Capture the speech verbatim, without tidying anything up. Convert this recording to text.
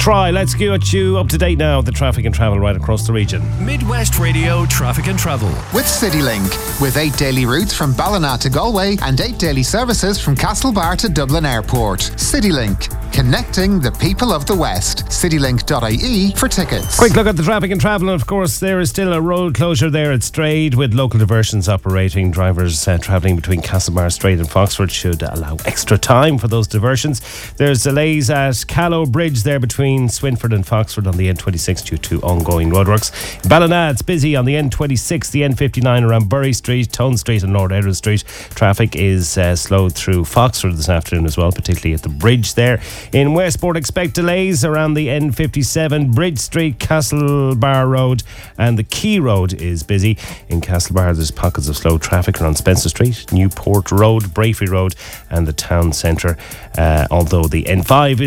try. Let's get you up to date now. The traffic and travel right across the region. Midwest Radio Traffic and Travel. With CityLink. With eight daily routes from Ballina to Galway and eight daily services from Castlebar to Dublin Airport. CityLink. Connecting the people of the West. citylink dot I E for tickets. Quick look at the traffic and travel. And of course, there is still a road closure there at Strayed with local diversions operating. Drivers uh, travelling between Castlebar, Strayed and Foxford should allow extra time for those diversions. There's delays at Callow Bridge there between Swinford and Foxford on the N twenty-six due to ongoing roadworks. In Ballina, it's busy on the N twenty-six, the N fifty-nine around Bury Street, Tone Street and Lord Edward Street. Traffic is uh, slowed through Foxford this afternoon as well, particularly at the bridge there. In Westport, expect delays around the N fifty-seven, Bridge Street, Castlebar Road, and the Key Road is busy. In Castlebar, there's pockets of slow traffic around Spencer Street, Newport Road, Braefery Road, and the town centre. Uh, although the N five is